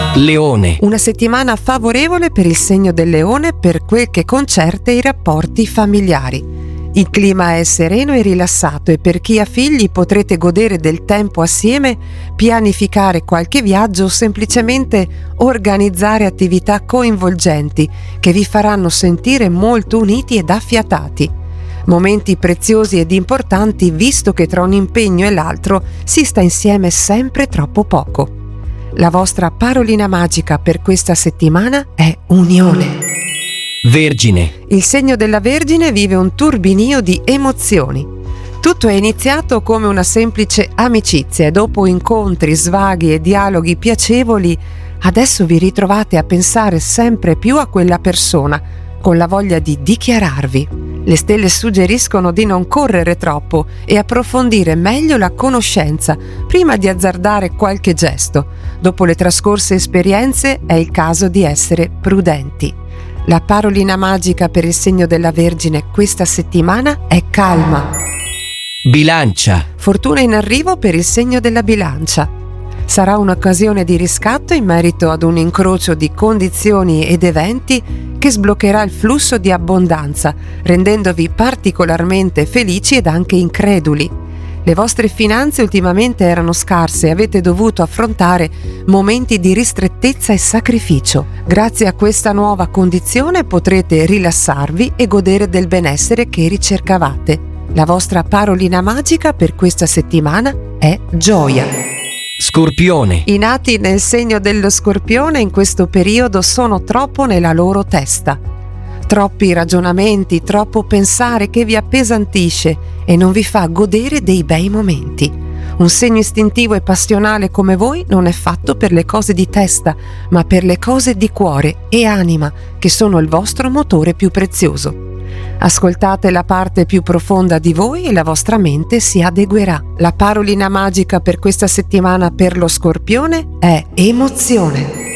Leone. Una settimana favorevole per il segno del Leone per quel che concerne i rapporti familiari. Il clima è sereno e rilassato e per chi ha figli potrete godere del tempo assieme, pianificare qualche viaggio o semplicemente organizzare attività coinvolgenti che vi faranno sentire molto uniti ed affiatati. Momenti preziosi ed importanti visto che tra un impegno e l'altro si sta insieme sempre troppo poco. La vostra parolina magica per questa settimana è unione. Vergine. Il segno della Vergine vive un turbinio di emozioni. Tutto è iniziato come una semplice amicizia e dopo incontri, svaghi e dialoghi piacevoli, adesso vi ritrovate a pensare sempre più a quella persona, con la voglia di dichiararvi. Le stelle suggeriscono di non correre troppo e approfondire meglio la conoscenza prima di azzardare qualche gesto. Dopo le trascorse esperienze è il caso di essere prudenti. La parolina magica per il segno della Vergine questa settimana è calma. Bilancia. Fortuna in arrivo per il segno della Bilancia. Sarà un'occasione di riscatto in merito ad un incrocio di condizioni ed eventi che sbloccherà il flusso di abbondanza, rendendovi particolarmente felici ed anche increduli. Le vostre finanze ultimamente erano scarse e avete dovuto affrontare momenti di ristrettezza e sacrificio. Grazie a questa nuova condizione potrete rilassarvi e godere del benessere che ricercavate. La vostra parolina magica per questa settimana è gioia. Scorpione. I nati nel segno dello Scorpione in questo periodo sono troppo nella loro testa. Troppi ragionamenti, troppo pensare che vi appesantisce e non vi fa godere dei bei momenti. Un segno istintivo e passionale come voi non è fatto per le cose di testa, ma per le cose di cuore e anima, che sono il vostro motore più prezioso. Ascoltate la parte più profonda di voi e la vostra mente si adeguerà. La parolina magica per questa settimana per lo Scorpione è emozione.